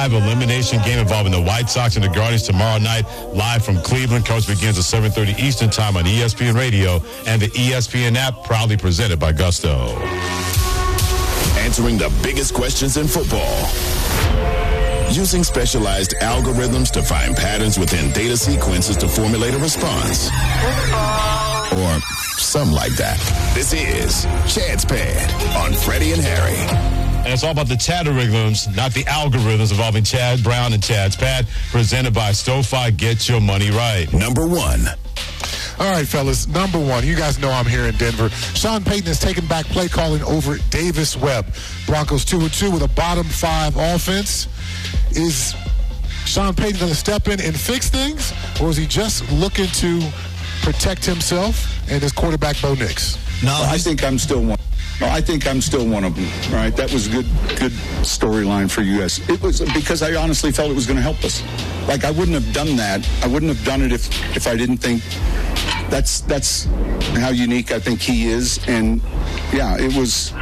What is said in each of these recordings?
elimination game involving the White Sox and the Guardians tomorrow night, live from Cleveland. Coverage begins at 7:30 Eastern Time on ESPN Radio and the ESPN app, proudly presented by Gusto. Answering the biggest questions in football. Using specialized algorithms to find patterns within data sequences to formulate a response. Or something like that. This is Chad's Pad on Freddie and Harry. And it's all about the chatterigums, not the algorithms, involving Chad Brown and Chad's Pad, presented by SoFi. Get your money right. Number one. All right, fellas, number one. You guys know I'm here in Denver. Sean Payton has taken back play calling over Davis Webb. Broncos 2-2 with a bottom five offense. Is Sean Payton going to step in and fix things, or is he just looking to protect himself and his quarterback, Bo Nix? I think I'm still one. I think I'm still one of them. All right, that was a good storyline for you guys. It was because I honestly felt it was going to help us. Like, I wouldn't have done that. I wouldn't have done it if I didn't think that's how unique I think he is. And yeah, it was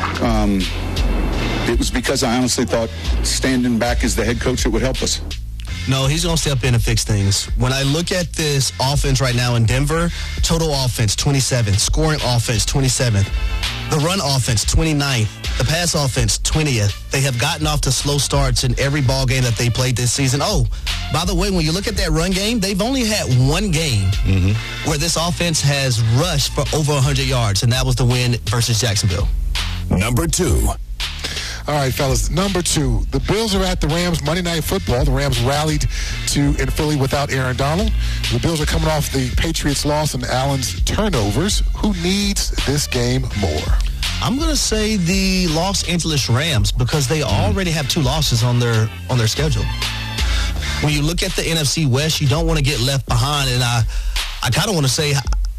because I honestly thought standing back as the head coach, it would help us. No, he's going to step in and fix things. When I look at this offense right now in Denver, total offense, 27th. Scoring offense, 27th. The run offense, 29th. The pass offense, 20th. They have gotten off to slow starts in every ball game that they played this season. Oh, by the way, when you look at that run game, they've only had one game where this offense has rushed for over 100 yards, and that was the win versus Jacksonville. Number two. All right, fellas, number two. The Bills are at the Rams Monday Night Football. The Rams rallied in Philly without Aaron Donald. The Bills are coming off the Patriots' loss and Allen's turnovers. Who needs this game more? I'm going to say the Los Angeles Rams, because they already have two losses on their schedule. When you look at the NFC West, you don't want to get left behind, and I kind of want to say,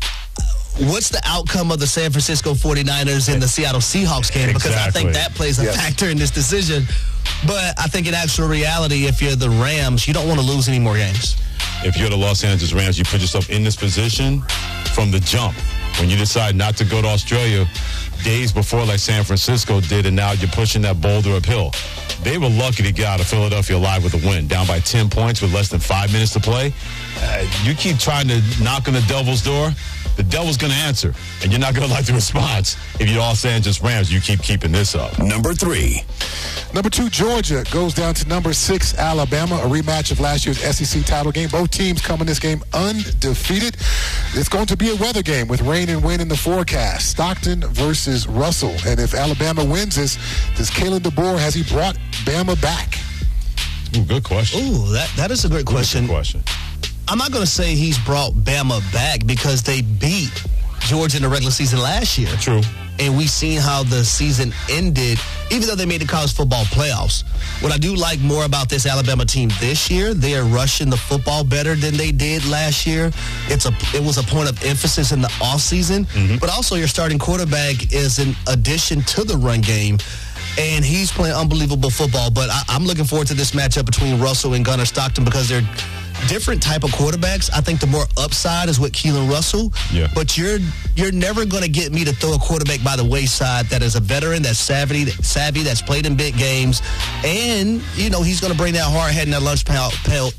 what's the outcome of the San Francisco 49ers and the Seattle Seahawks game? Because I think that plays a factor in this decision. But I think in actual reality, if you're the Rams, you don't want to lose any more games. If you're the Los Angeles Rams, you put yourself in this position from the jump. When you decide not to go to Australia days before like San Francisco did, and now you're pushing that boulder uphill. They were lucky to get out of Philadelphia alive with a win, down by 10 points with less than 5 minutes to play. You keep trying to knock on the devil's door, the devil's going to answer, and you're not going to like the response. If you're Los Angeles Rams, you keeping this up. Number three. Number two, Georgia goes down to number 6, Alabama, a rematch of last year's SEC title game. Both teams come in this game undefeated. It's going to be a weather game with rain and wind in the forecast. Stockton versus Russell. And if Alabama wins this, does Kalen DeBoer, has he brought Bama back? Ooh, good question. Ooh, that is a great question. Good question. I'm not going to say he's brought Bama back because they beat Georgia in the regular season last year. True. And we've seen how the season ended, even though they made the college football playoffs. What I do like more about this Alabama team this year, they are rushing the football better than they did last year. It was a point of emphasis in the offseason. But also your starting quarterback is an addition to the run game. And he's playing unbelievable football. But I'm looking forward to this matchup between Russell and Gunnar Stockton because they're different type of quarterbacks. I think the more upside is with Keelan Russell. Yeah. But you're never going to get me to throw a quarterback by the wayside that is a veteran, that's savvy, that's played in big games. And, you know, he's going to bring that hard head and that lunch pail,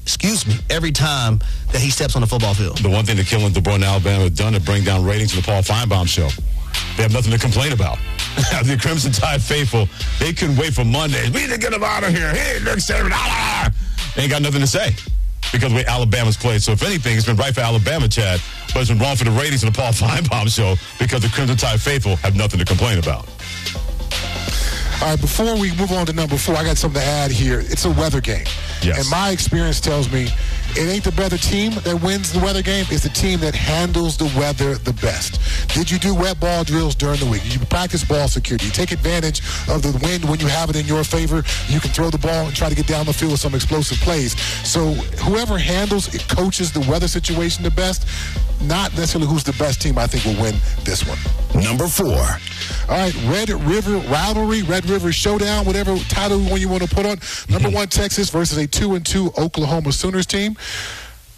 every time that he steps on the football field. The one thing that Kalen DeBoer and Alabama have done to bring down ratings to the Paul Feinbaum show, they have nothing to complain about. The Crimson Tide faithful, they couldn't wait for Mondays. We need to get them out of here. Hey, next Saturday. They ain't got nothing to say because of the way Alabama's played. So if anything, it's been right for Alabama, Chad, but it's been wrong for the ratings of the Paul Feinbaum show because the Crimson Tide faithful have nothing to complain about. All right, before we move on to number 4, I got something to add here. It's a weather game. Yes. And my experience tells me it ain't the better team that wins the weather game. It's the team that handles the weather the best. Did you do wet ball drills during the week? Did you practice ball security? You take advantage of the wind when you have it in your favor. You can throw the ball and try to get down the field with some explosive plays. So whoever handles it, coaches the weather situation the best, not necessarily who's the best team, I think will win this one. Number 4. All right, Red River Rivalry, Red River Showdown, whatever title one you want to put on. Number 1, Texas versus a 2-2 Oklahoma Sooners team.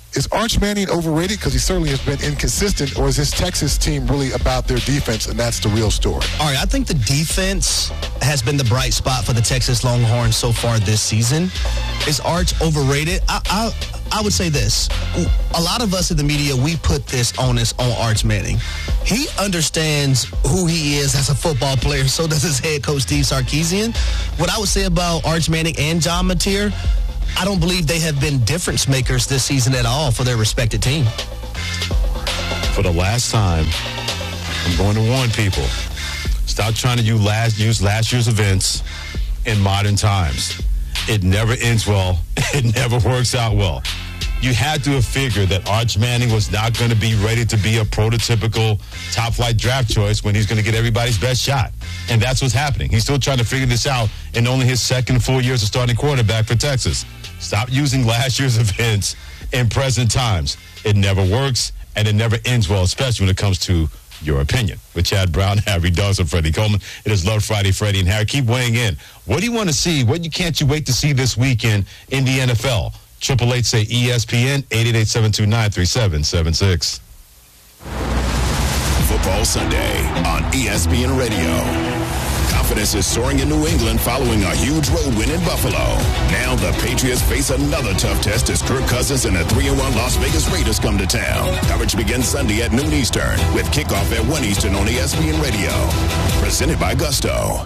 Is Arch Manning overrated because he certainly has been inconsistent, or is this Texas team really about their defense, and that's the real story? All right, I think the defense has been the bright spot for the Texas Longhorns so far this season. Is Arch overrated? I would say this. A lot of us in the media, we put this onus on Arch Manning. He understands who he is as a football player. So does his head coach, Steve Sarkisian. What I would say about Arch Manning and John Mateer, I don't believe they have been difference makers this season at all for their respected team. For the last time, I'm going to warn people. Stop trying to use last year's events in modern times. It never ends well. It never works out well. You had to have figured that Arch Manning was not going to be ready to be a prototypical top-flight draft choice when he's going to get everybody's best shot. And that's what's happening. He's still trying to figure this out in only his second full year as a starting quarterback for Texas. Stop using last year's events in present times. It never works, and it never ends well, especially when it comes to your opinion. With Chad Brown, Harry Dawson, Freddie Coleman. It is Love Friday, Freddie and Harry. Keep weighing in. What do you want to see? What can't you wait to see this weekend in the NFL? 888 say ESPN, 888-729-3776. Football Sunday on ESPN Radio. Confidence is soaring in New England following a huge road win in Buffalo. Now the Patriots face another tough test as Kirk Cousins and the 3-1 Las Vegas Raiders come to town. Coverage begins Sunday at noon Eastern with kickoff at 1 Eastern on ESPN Radio. Presented by Gusto.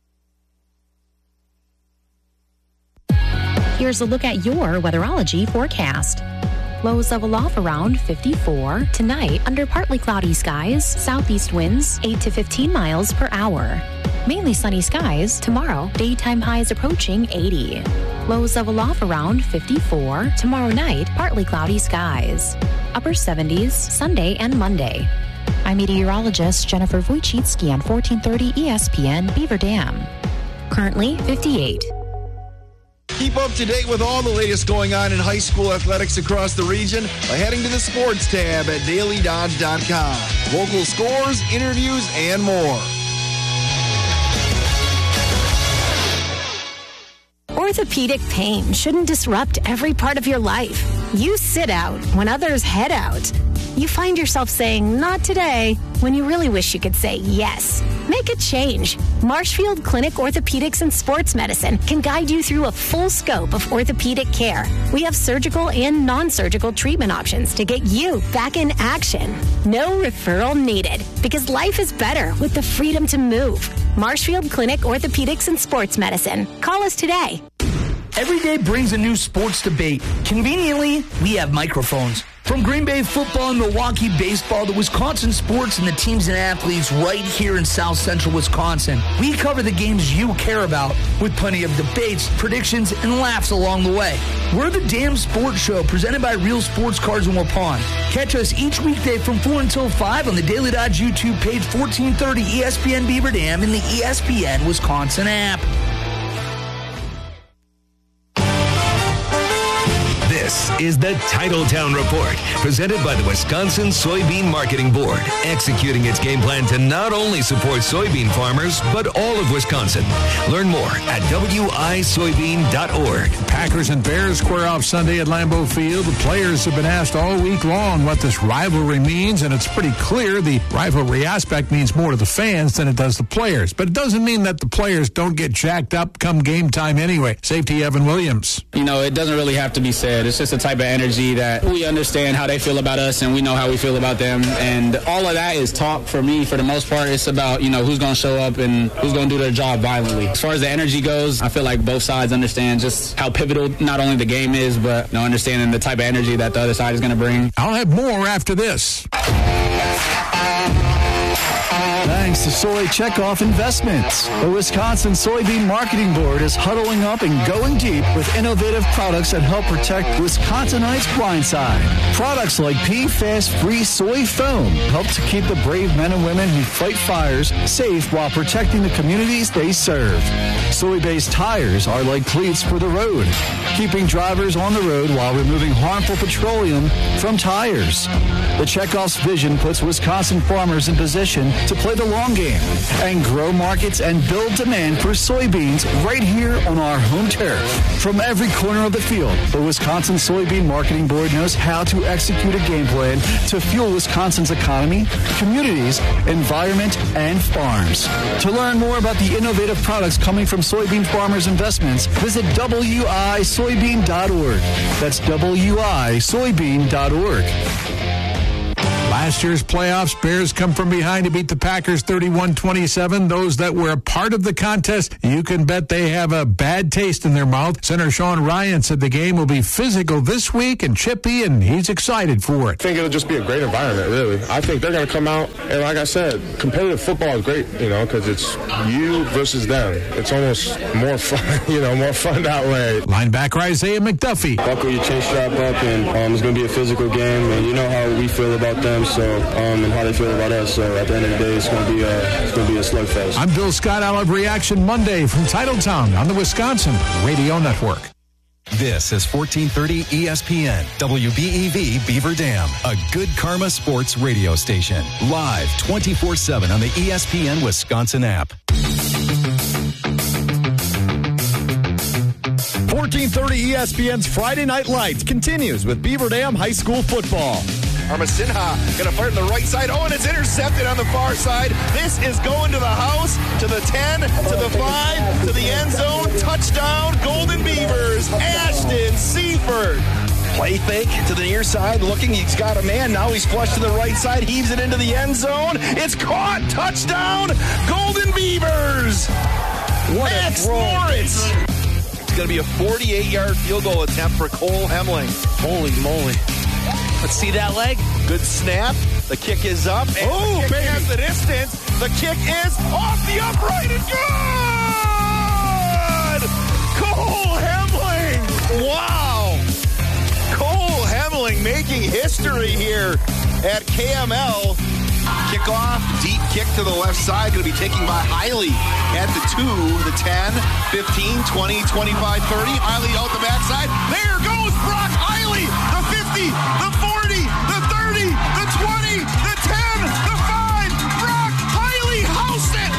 Here's a look at your weatherology forecast. Lows level off around 54. Tonight, under partly cloudy skies, southeast winds 8 to 15 miles per hour. Mainly sunny skies. Tomorrow, daytime highs approaching 80. Lows level off around 54. Tomorrow night, partly cloudy skies. Upper 70s, Sunday and Monday. I'm meteorologist Jennifer Wojcicki on 1430 ESPN Beaver Dam. Currently 58. Keep up to date with all the latest going on in high school athletics across the region by heading to the sports tab at dailydodge.com. Local scores, interviews, and more. Orthopedic pain shouldn't disrupt every part of your life. You sit out when others head out. You find yourself saying, not today, when you really wish you could say yes. Make a change. Marshfield Clinic Orthopedics and Sports Medicine can guide you through a full scope of orthopedic care. We have surgical and non-surgical treatment options to get you back in action. No referral needed, because life is better with the freedom to move. Marshfield Clinic Orthopedics and Sports Medicine. Call us today. Every day brings a new sports debate. Conveniently, we have microphones. From Green Bay football and Milwaukee baseball to Wisconsin sports and the teams and athletes right here in South Central Wisconsin, we cover the games you care about with plenty of debates, predictions, and laughs along the way. We're the Damn Sports Show presented by Real Sports Cards in Waupun. Catch us each weekday from 4 until 5 on the Daily Dodge YouTube page, 1430 ESPN Beaver Dam, and the ESPN Wisconsin app. This is the Titletown Report, presented by the Wisconsin Soybean Marketing Board, executing its game plan to not only support soybean farmers, but all of Wisconsin. Learn more at wisoybean.org. Packers and Bears square off Sunday at Lambeau Field. The players have been asked all week long what this rivalry means, and it's pretty clear the rivalry aspect means more to the fans than it does the players. But it doesn't mean that the players don't get jacked up come game time anyway. Safety Evan Williams. You know, it doesn't really have to be said. It's just a type of energy that we understand how they feel about us and we know how we feel about them. And all of that is talk for me. For the most part, it's about, you know, who's going to show up and who's going to do their job violently. As far as the energy goes, I feel like both sides understand just how pivotal not only the game is, but, you know, understanding the type of energy that the other side is going to bring. I'll have more after this. Thanks to Soy Checkoff Investments. The Wisconsin Soybean Marketing Board is huddling up and going deep with innovative products that help protect Wisconsinites' blind side. Products like PFAS-free soy foam help to keep the brave men and women who fight fires safe while protecting the communities they serve. Soy-based tires are like cleats for the road, keeping drivers on the road while removing harmful petroleum from tires. The Checkoff's vision puts Wisconsin farmers in position to play the long ground game and grow markets and build demand for soybeans right here on our home turf. From every corner of the field, the Wisconsin Soybean Marketing Board knows how to execute a game plan to fuel Wisconsin's economy, communities, environment, and farms. To learn more about the innovative products coming from soybean farmers' investments, visit wisoybean.org. That's wisoybean.org. Last year's playoffs, Bears come from behind to beat the Packers 31-27. Those that were a part of the contest, you can bet they have a bad taste in their mouth. Center Sean Ryan said the game will be physical this week and chippy, and he's excited for it. I think it'll just be a great environment, really. I think they're going to come out, and like I said, competitive football is great, because it's you versus them. It's almost more fun, more fun that way. Linebacker Isaiah McDuffie. Buckle your chin strap up, and it's going to be a physical game, and you know how we feel about them. And how they feel about us. So at the end of the day, it's going to be a slugfest. I'm Bill Scott. I'll have reaction Monday from Titletown on the Wisconsin Radio Network. This is 1430 ESPN, WBEV Beaver Dam, a Good Karma Sports radio station. Live 24/7 on the ESPN Wisconsin app. 1430 ESPN's Friday Night Lights continues with Beaver Dam High School football. Armasinha going to fire on the right side. Oh, and it's intercepted on the far side. This is going to the house, to the 10, to the 5, to the end zone. Touchdown, Golden Beavers. Ashton Seifert. Play fake to the near side, looking. He's got a man. Now he's flushed to the right side. Heaves it into the end zone. It's caught. Touchdown, Golden Beavers. What Max Moritz. It's going to be a 48-yard field goal attempt for Cole Hemling. Holy moly. Let's see that leg. Good snap. The kick is up. And the kick has the distance. The kick is off the upright and good! Cole Hemling. Wow. Cole Hemling making history here at KML. Kickoff, deep kick to the left side. Going to be taken by Hiley at the 2, the 10, 15, 20, 25, 30. Hiley out the backside. There goes Brock Hiley. The 50, the 40, the 30, the 20, the 10, the 5. Brock Hiley housed it.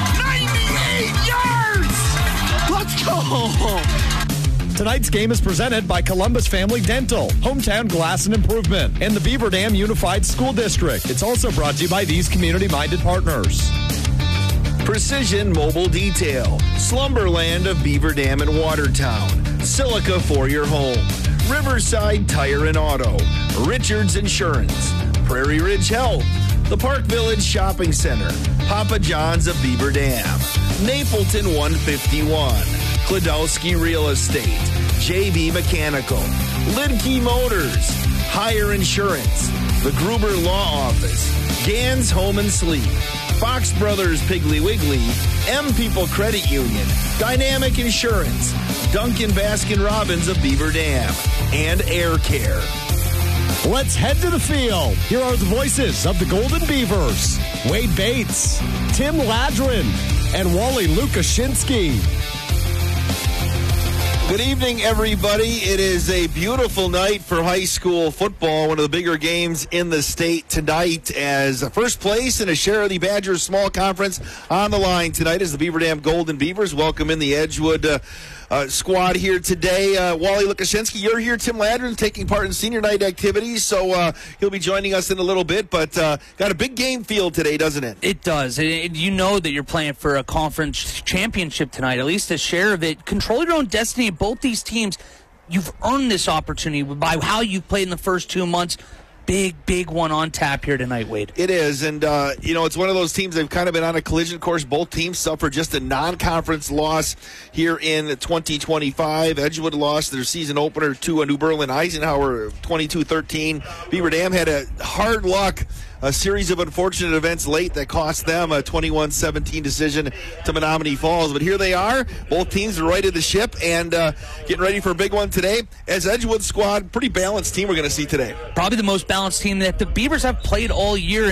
98 yards. Let's go. Tonight's game is presented by Columbus Family Dental, Hometown Glass and Improvement, and the Beaver Dam Unified School District. It's also brought to you by these community-minded partners. Precision Mobile Detail, Slumberland of Beaver Dam and Watertown, Silica for your home, Riverside Tire and Auto, Richards Insurance, Prairie Ridge Health, the Park Village Shopping Center, Papa John's of Beaver Dam, Napleton 151, Kladowski Real Estate, JB Mechanical, Lidke Motors, Hire Insurance, the Gruber Law Office, Gans Home and Sleep, Fox Brothers Piggly Wiggly, M People Credit Union, Dynamic Insurance, Duncan Baskin Robbins of Beaver Dam, and Air Care. Let's head to the field. Here are the voices of the Golden Beavers: Wade Bates, Tim Ladrin, and Wally Lukashinsky. Good evening, everybody. It is a beautiful night for high school football, one of the bigger games in the state tonight, as first place and a share of the Badgers Small Conference on the line tonight as the Beaver Dam Golden Beavers welcome in the Edgewood squad here today. Wally Lukashinsky, you're here. Tim Ladrin taking part in senior night activities, so he'll be joining us in a little bit, but got a big game field today, doesn't it? It does. You know that you're playing for a conference championship tonight, at least a share of it. Control your own destiny. Both these teams, you've earned this opportunity by how you've played in the first 2 months. Big one on tap here tonight, Wade. It is, and it's one of those teams they've kind of been on a collision course. Both teams suffered just a non-conference loss here in 2025. Edgewood lost their season opener to a New Berlin Eisenhower 22-13. Beaver Dam had a hard luck, a series of unfortunate events late that cost them a 21-17 decision to Menominee Falls. But here they are. Both teams are righted the ship and getting ready for a big one today. As Edgewood squad, pretty balanced team we're going to see today. Probably the most balanced team that the Beavers have played all year. And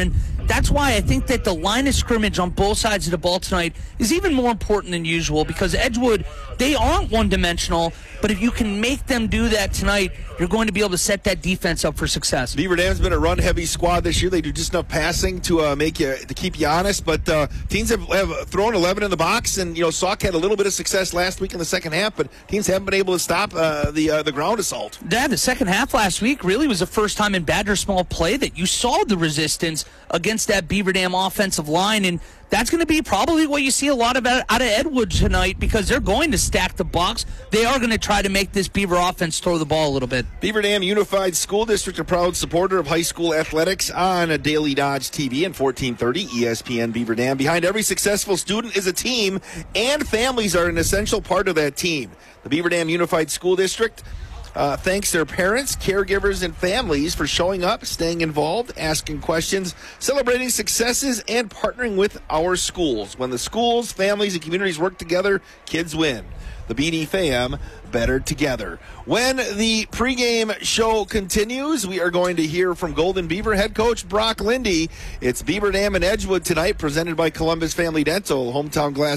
that's why I think that the line of scrimmage on both sides of the ball tonight is even more important than usual, because Edgewood, they aren't one-dimensional, but if you can make them do that tonight, you're going to be able to set that defense up for success. Beaver Dam's been a run-heavy squad this year. They do just enough passing to keep you honest, but teams have thrown 11 in the box, and Sauk had a little bit of success last week in the second half, but teams haven't been able to stop the ground assault. Yeah, the second half last week really was the first time in Badger small play that you saw the resistance against that Beaver Dam offensive line, and that's going to be probably what you see a lot about out of Edgewood tonight, because they're going to stack the box. They are going to try to make this Beaver offense throw the ball a little bit. Beaver Dam Unified School District, a proud supporter of high school athletics on Daily Dodge TV and 1430 ESPN Beaver Dam. Behind every successful student is a team, and families are an essential part of that team. The Beaver Dam Unified School District thanks their parents, caregivers, and families for showing up, staying involved, asking questions, celebrating successes, and partnering with our schools. When the schools, families, and communities work together, kids win. The BD fam, better together. When the pregame show continues, we are going to hear from Golden Beaver head coach Brock Lindy. It's Beaver Dam and Edgewood tonight, presented by Columbus Family Dental, Hometown Glass